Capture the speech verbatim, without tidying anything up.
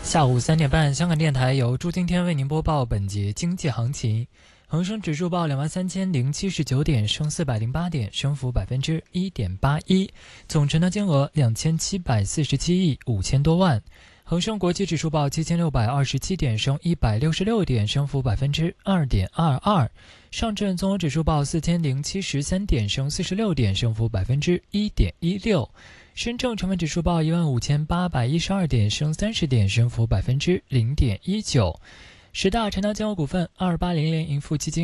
下午三点半，香港电台由朱今天为您播报本节经济行情。恒生指数报两万三千零七十九点，升四百零八点，升幅百分之一点八一，总成交金额两千七百四十七亿五千多万。恒生国际指数报七千六百二十七点，升一百六十六点，升幅百分之二点二二。上证综合指数报四千零七十三点，升四十六点，升幅百分之一点一六。深证成分指数报一万五千八百一十二点，升三十点，升幅百分之零点一九。十大成交金额股份：二八零零盈富基金。